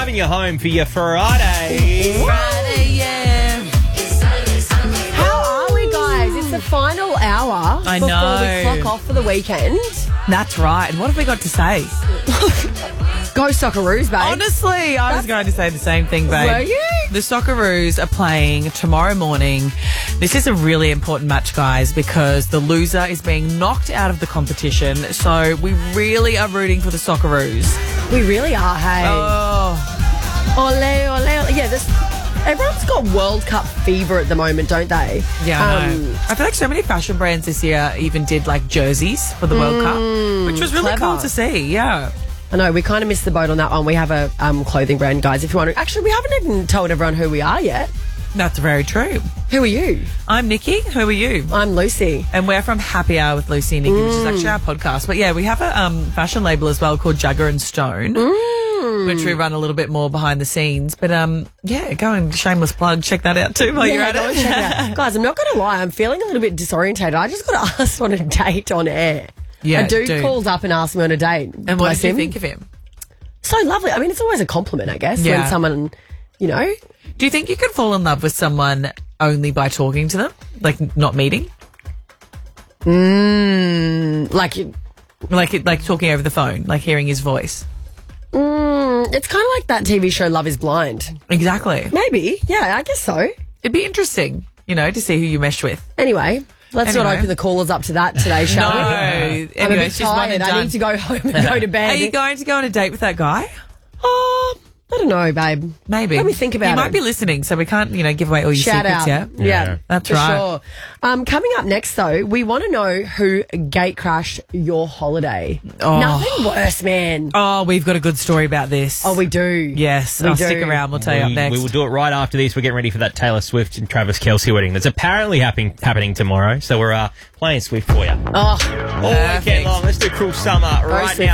driving you home for your Friday. Friday, yeah. How are we, guys? It's the final hour I before know. we clock off for the weekend. That's right. And what have we got to say? Go Socceroos, babe. Honestly, I was going to say the same thing, babe. Were you? The Socceroos are playing tomorrow morning. This is a really important match, guys, because the loser is being knocked out of the competition. So we really are rooting for the Socceroos. We really are, hey. Oh, Ole, ole, ole. Yeah, everyone's got World Cup fever at the moment, don't they? yeah, I know. I feel like so many fashion brands this year even did like jerseys for the World Cup, which was really clever. cool to see. Yeah. I know, we kind of missed the boat on that one. We have a clothing brand, guys, if you want to. Actually, we haven't even told everyone who we are yet. That's very true. Who are you? I'm Nikki. Who are you? I'm Lucy. And we're from Happy Hour with Lucy and Nikki, which is actually our podcast. But yeah, we have a fashion label as well called Jagger and Stone, which we run a little bit more behind the scenes. But yeah, go and shameless plug, check that out too while you're at go it. and check it out. Guys, I'm not going to lie, I'm feeling a little bit disorientated. I just got asked on a date on air. Yeah, a dude dude. calls up and asks me on a date. And what Bless did you him. think of him? So lovely. I mean, it's always a compliment, I guess, Yeah. when someone, you know. Do you think you could fall in love with someone only by talking to them, like not meeting, Like, like talking over the phone, like hearing his voice? it's kind of like that TV show Love is Blind. Exactly. Maybe. Yeah, I guess so. It'd be interesting, you know, to see who you mesh with. Anyway, let's not Anyway. open the callers up to that today, shall No. we? Anyway, I'm a bit it's just one tired. and I done. need to go home and go to bed. Are you going to go on a date with that guy? Oh, I don't know, babe. Maybe. Let me think about He it. might be listening, so we can't, you know, give away all your Shout secrets out. yet. Yeah, That's for right. sure. Coming up next, though, we want to know who gate crashed your holiday. Oh. Nothing worse, man. Oh, we've got a good story about this. Oh, we do. Yes, We I'll do. stick around. We'll tell you up next. We will do it right after this. We're getting ready for that Taylor Swift and Travis Kelce wedding that's apparently happening tomorrow. So we're playing Swift for you. Oh, All weekend long. Let's do Cruel Summer right Swift. now.